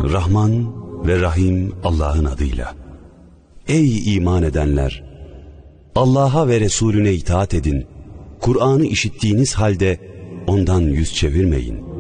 Rahman ve Rahim Allah'ın adıyla. Ey iman edenler! Allah'a ve Resulüne itaat edin. Kur'an'ı işittiğiniz halde ondan yüz çevirmeyin.